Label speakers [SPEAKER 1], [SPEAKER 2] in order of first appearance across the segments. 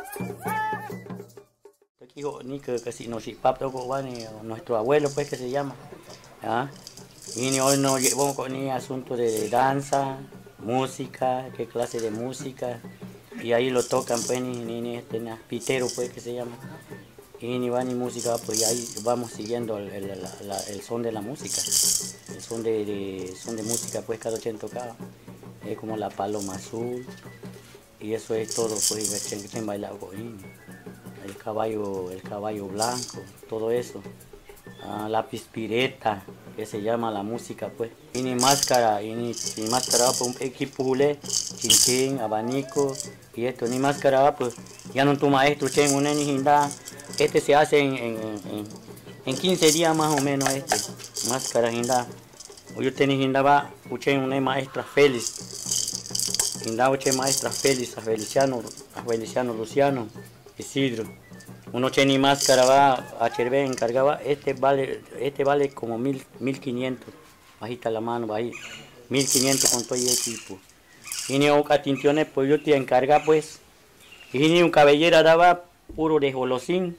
[SPEAKER 1] Ni que si no si papá nuestro abuelo pues que se llama. ¿Ah? Y hoy nos llevó con el asunto de danza, música, qué clase de música. Y ahí lo tocan pues ni pitero pues que se llama. Y ni va ni música, pues y ahí vamos siguiendo el son de la música. El son de música pues cada quien tocaba. Es como la paloma azul. Y eso es todo pues que bailaba con el caballo blanco, todo eso. La pispireta, que se llama la música pues. Y ni máscara, ni máscara pues un equipo julé, chinchín, abanico y esto, ni máscara pues ya no tu maestro chen una ni hinda. Este se hace en 15 días más o menos máscara hinda. Yo tenía hinda va, escuché una maestra Félix. Hinda escuché maestra Félix, a Feliciano Luciano, Isidro. Uno ni máscara va a Chervé encargaba, este vale como 1500, bajita la mano, bajita, 1500 con todo el equipo. Y ni ocatinciones, pues yo te encarga pues, y ni un cabellera daba puro de jolosín,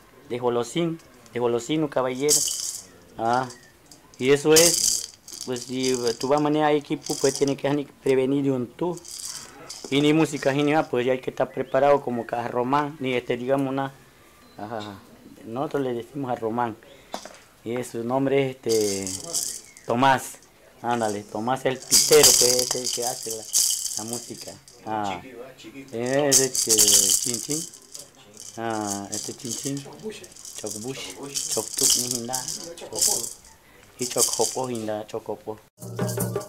[SPEAKER 1] un cabellera. Y eso es, pues si tú vas a manejar equipo, pues tienes que prevenir de un tú. Y ni música, ni nada, pues ya hay que estar preparado como que a Román, ni digamos una. Ajá. Nosotros le decimos a Román y su nombre es Tomás. Ándale, Tomás el pitero, que es el que hace la música. Chinchín. Chinchín. Chocbush. Choctuc ni hinda. Y chocjopo hinda, chocopo.